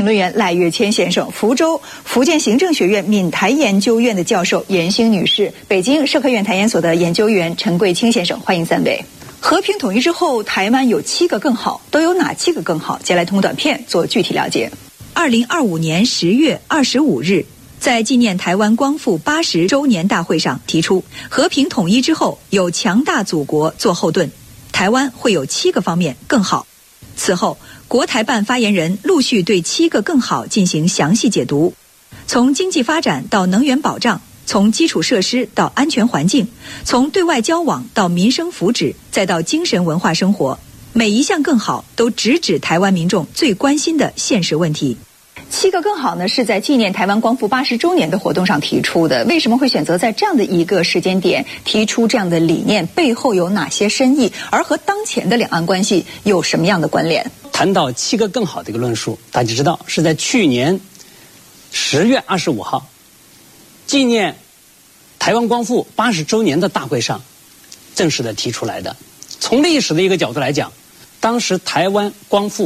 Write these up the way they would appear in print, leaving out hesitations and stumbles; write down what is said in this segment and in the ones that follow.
评论员赖岳谦先生，福州福建行政学院闽台研究院的教授严星女士，北京社科院台研所的研究员陈桂清先生，欢迎三位。和平统一之后，台湾有7个更好，都有哪7个更好？接下来通过短片做具体了解。2025年10月25日，在纪念台湾光复80周年大会上提出，和平统一之后有强大祖国做后盾，台湾会有7个方面更好。此后，国台办发言人陆续对7个更好进行详细解读，从经济发展到能源保障，从基础设施到安全环境，从对外交往到民生福祉，再到精神文化生活，每一项更好都直指台湾民众最关心的现实问题。7个更好呢，是在纪念台湾光复80周年的活动上提出的。为什么会选择在这样的一个时间点提出这样的理念？背后有哪些深意？而和当前的两岸关系有什么样的关联？ 谈到7个更好的一个论述，大家知道是在去年10月25号纪念台湾光复80周年的大会上正式的提出来的。从历史的一个角度来讲，当时台湾光复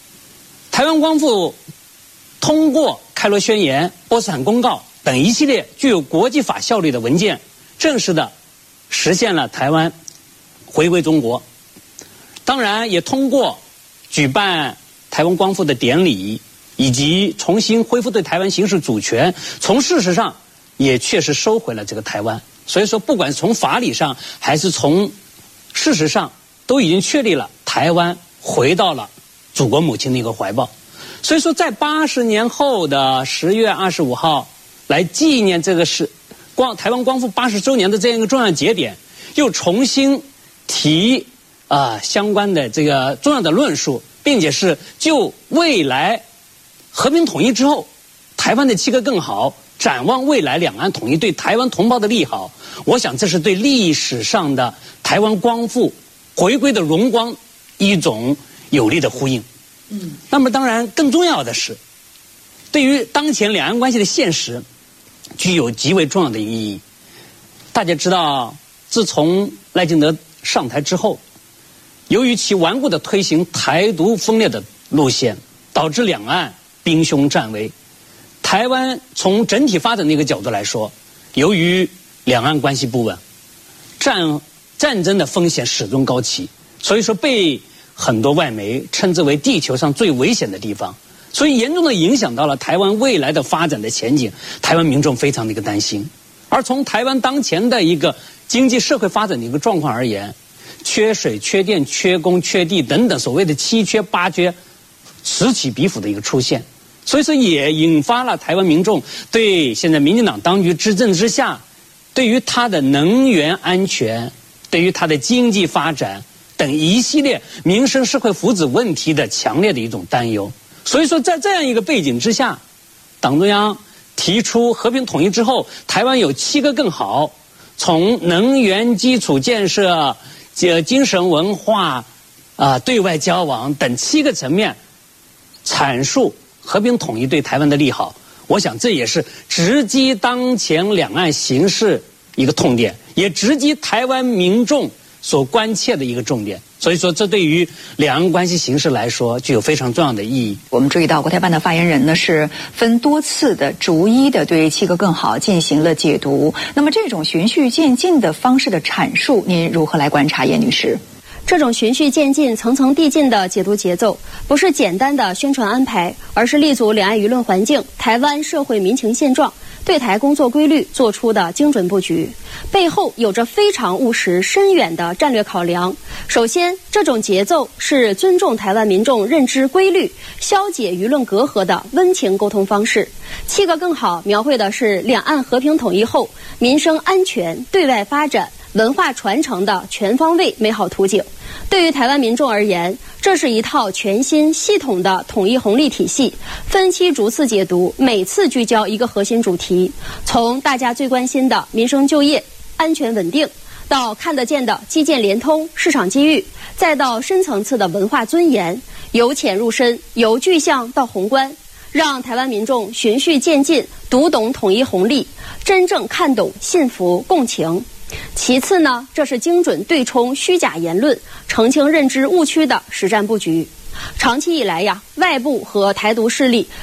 通过开罗宣言、波茨坦公告等一系列具有国际法效力的文件，正式的实现了台湾回归中国。当然也通过举办台湾光复的典礼，以及重新恢复对台湾行使主权，从事实上也确实收回了这个台湾。所以说不管是从法理上还是从事实上，都已经确立了台湾回到了祖国母亲的一个怀抱。所以说在80年后的10月25号来纪念这个台湾光复80周年的这样一个重要节点，又重新提相关的这个重要的论述，并且是就未来和平统一之后台湾的7个更好，展望未来两岸统一对台湾同胞的利好。我想这是对历史上的台湾光复回归的荣光一种有力的呼应。那么当然更重要的是，对于当前两岸关系的现实具有极为重要的意义。大家知道，自从赖清德上台之后，由于其顽固的推行台独分裂的路线，导致两岸兵凶战危。台湾从整体发展的一个角度来说，由于两岸关系不稳，战争的风险始终高企，所以说被很多外媒称之为地球上最危险的地方，所以严重的影响到了台湾未来的发展的前景，台湾民众非常的一个担心。而从台湾当前的一个经济社会发展的一个状况而言，缺水、缺电、缺工、缺地等等所谓的7缺8缺此起彼伏的一个出现，所以说也引发了台湾民众对现在民进党当局执政之下，对于它的能源安全、对于它的经济发展等一系列民生社会福祉问题的强烈的一种担忧。所以说在这样一个背景之下，党中央提出和平统一之后台湾有7个更好，从能源基础建设、精神文化、对外交往等7个层面阐述和平统一对台湾的利好。我想这也是直击当前两岸形势一个痛点，也直击台湾民众所关切的一个重点。所以说这对于两岸关系形势来说具有非常重要的意义。 我们注意到国台办的发言人呢是分多次的逐一的对7个更好进行了解读。那么这种循序渐进的方式的阐述，您如何来观察，叶女士？ 这种循序渐进、层层递进的解读节奏，不是简单的宣传安排，而是立足两岸舆论环境、台湾社会民情现状、对台工作规律做出的精准布局，背后有着非常务实、深远的战略考量。首先，这种节奏是尊重台湾民众认知规律、消解舆论隔阂的温情沟通方式。7个更好描绘的是两岸和平统一后民生安全、对外发展、文化传承的全方位美好图景。对于台湾民众而言，这是一套全新系统的统一红利体系，分期逐次解读，每次聚焦一个核心主题，从大家最关心的民生就业、安全稳定，到看得见的基建联通、市场机遇，再到深层次的文化尊严，由浅入深，由具象到宏观，让台湾民众循序渐进读懂统一红利，真正看懂信服共情。其次呢，这是精准对冲虚假言论、澄清认知误区的实战布局。长期以来呀，外部和台独势力